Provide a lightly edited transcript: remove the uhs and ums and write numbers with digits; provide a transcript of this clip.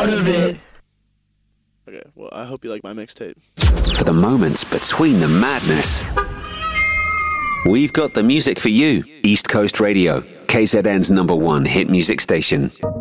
part of it. Okay, well, I hope you like my mixtape. For the moments between the madness, we've got the music for you. East Coast Radio, KZN's #1 hit music station.